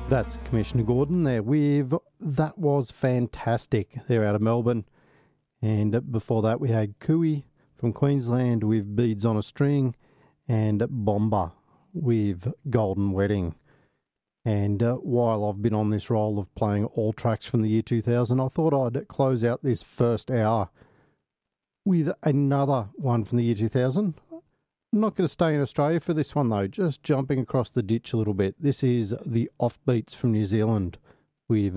That's Commissioner Gordon there with That Was Fantastic. They're out of Melbourne. And before that, we had Cooey from Queensland with Beads on a String and Bomba with Golden Wedding. And while I've been on this roll of playing all tracks from the year 2000, I thought I'd close out this first hour with another one from the year 2000. I'm not going to stay in Australia for this one, though, just jumping across the ditch a little bit. This is the Offbeats from New Zealand with